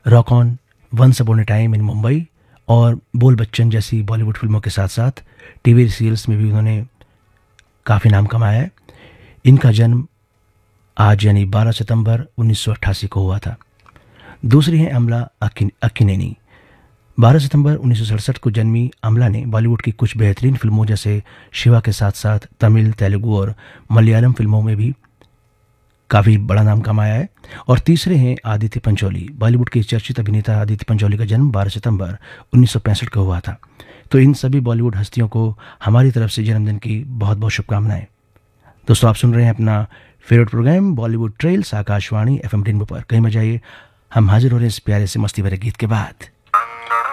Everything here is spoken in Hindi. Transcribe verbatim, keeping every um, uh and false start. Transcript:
Rock on, once upon A time in Mumbai और बोल बच्चन जैसी बॉलीवुड फिल्मों के साथ साथ टीवी सीरियल्स में भी उन्होंने काफ़ी नाम कमाया है। इनका जन्म आज यानी बारह सितंबर उन्नीस सौ अट्ठासी को हुआ था। दूसरी हैं अमला अकिन अक्किनेनी। बारह सितंबर उन्नीस सौ सड़सठ को जन्मी अमला ने बॉलीवुड की कुछ बेहतरीन फिल्मों जैसे शिवा के साथ साथ तमिल, तेलुगु और मलयालम फिल्मों में भी काफ़ी बड़ा नाम कमाया है। और तीसरे हैं आदित्य पंचोली। बॉलीवुड के चर्चित अभिनेता आदित्य पंचोली का जन्म बारह सितंबर उन्नीस सौ पैंसठ को हुआ था। तो इन सभी बॉलीवुड हस्तियों को हमारी तरफ से जन्मदिन की बहुत बहुत शुभकामनाएं। दोस्तों, आप सुन रहे हैं अपना favourite programme Bollywood trails Akashvani F M rainbow पर। कहीं मत जाइए, हम हाजिर हो रहे हैं इस प्यारे से मस्ती भरे गीत के बाद।